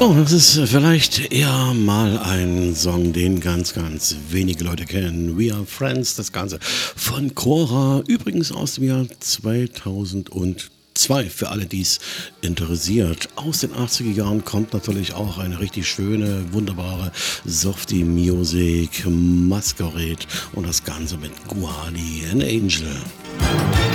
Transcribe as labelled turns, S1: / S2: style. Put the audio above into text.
S1: Oh, das ist vielleicht eher mal ein Song, den ganz, ganz wenige Leute kennen. We Are Friends, das Ganze von Cora, übrigens aus dem Jahr 2002, für alle, die es interessiert. Aus den 80er Jahren kommt natürlich auch eine richtig schöne, wunderbare Softie Music, Masquerade und das Ganze mit Guardian Angel.